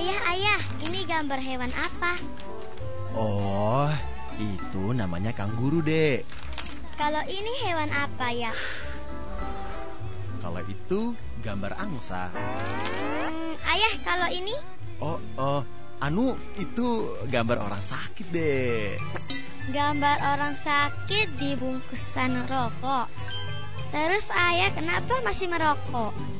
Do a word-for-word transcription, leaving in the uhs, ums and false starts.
Ayah, ayah, ini gambar hewan apa? Oh, itu namanya kanguru, Dek. Kalau ini hewan apa ya? Kalau itu gambar angsa. Hmm, ayah, kalau ini? Oh, oh, anu itu gambar orang sakit, Dek. Gambar orang sakit di bungkusan rokok. Terus ayah kenapa masih merokok?